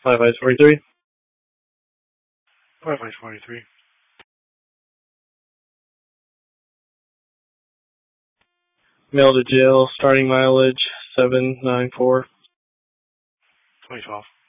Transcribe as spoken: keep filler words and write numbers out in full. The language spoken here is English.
five ice forty-three. five ice forty-three. Mail to jail, starting mileage seven nine four. twenty twelve.